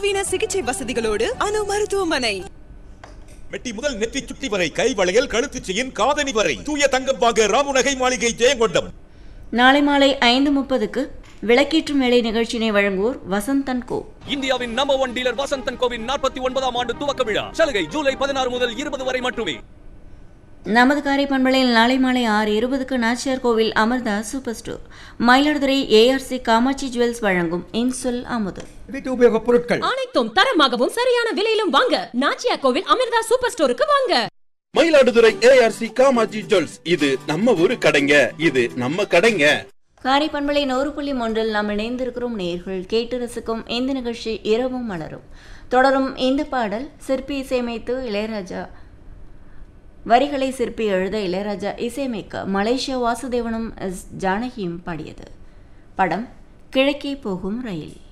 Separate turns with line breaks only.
அதிநவீன சிகிச்சை வசதிகளோடு அணு மருத்துவமனை.
மெட்டி முதல் நெற்றி சுட்டி வரை, கை வளையல், கழுத்து செயின், காதணி வரை தூய தங்கம் வாங்க ராமுநகை மாளிகை ஜெயங்கொண்டம்.
நாளை மாலை 5:30க்கு விளக்கேற்றும் வேலை நிகழ்ச்சியினை வழங்குவோர் வசந்தன் கோ.
இந்தியாவின் நம்பர் 1 டீலர் வசந்தன் கோவின் 49ஆம் ஆண்டு துவக்க விழா. சலுகை ஜூலை 16 முதல் 20 வரை மட்டுமே.
நமது காரை பண்பலையில் நாளை மாலை 6:20க்கு நாச்சியார் கோவில் Amrita super store, Mayiladuthurai ARC Kamakshi jewels வழங்கும் இன்சொல் அமுது.
வீட்டு உபயோகப் பொருட்கள்
அனைத்தும் தரமாகவும் சரியான விலையிலும் வாங்க நாச்சியார் கோவில் அமர்தா சூப்பர் ஸ்டோருக்கு வாங்க.
மயிலாடுதுறை ஏஆர்சி காமாட்சி ஜுவல்ஸ், இது நம்ம ஊரு கடைங்க, இது நம்ம கடைங்க.
காரை பண்பலை 100.1 நாம் இணைந்திருக்கிறோம். நேர்கள் கேட்டு ரசிக்கும் இந்த நிகழ்ச்சி இரவும் மலரும். தொடரும் இந்த பாடல் சிற்பி இசையமைத்து இளையராஜா வரிகளை சிற்பி எழுத இளையராஜா இசையமைக்க மலேசியா வாசுதேவனும் ஜானகியும் பாடியது. படம் கிழக்கே போகும் ரயில்.